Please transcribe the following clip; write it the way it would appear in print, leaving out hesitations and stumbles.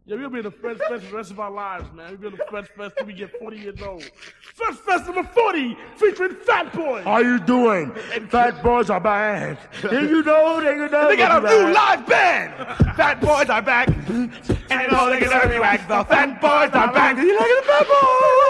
Yeah, we'll be in the Fresh Fest for the rest of our lives, man. We'll be in the Fresh Fest till we get 40 years old. Fresh Fest number 40, featuring Fat Boys. How you doing? Fat Boys are back. Did you know they could never They got a be new back? live band. Fat Boys are back. And you know they can never be back. The Fat Boys are back. You look at the Fat Boys.